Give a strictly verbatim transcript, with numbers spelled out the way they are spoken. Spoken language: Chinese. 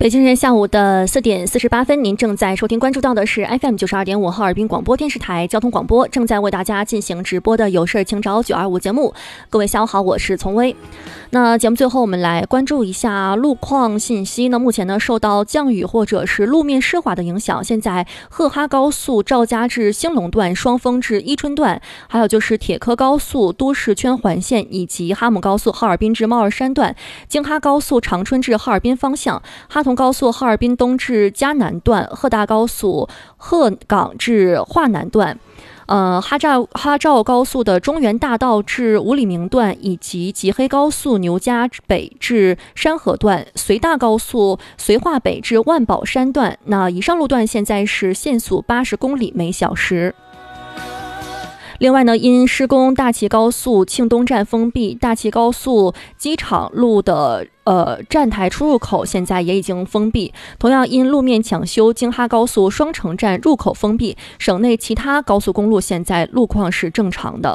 北京时间下午的四点四十八分，您正在收听关注到的是 F M 九十二点五哈尔滨广播电视台交通广播，正在为大家进行直播的有事请找九二五节目。各位下午好，我是从威。那节目最后我们来关注一下路况信息呢。目前呢，受到降雨或者是路面湿滑的影响，现在赫哈高速赵家至兴隆段、双峰至伊春段，还有就是铁科高速都市圈环线以及哈姆高速哈尔滨至猫儿山段、京哈高速长春至哈尔滨方向、哈同高速哈尔滨东至嘉南段、赫大高速鹤岗至华南段。呃，哈赵哈赵高速的中原大道至五里明段，以及吉黑高速牛家北至山河段、绥大高速绥化北至万宝山段。那以上路段现在是限速八十公里每小时。另外呢，因施工大齐高速庆东站封闭，大齐高速机场路的呃站台出入口现在也已经封闭。同样因路面抢修，京哈高速双城站入口封闭，省内其他高速公路现在路况是正常的。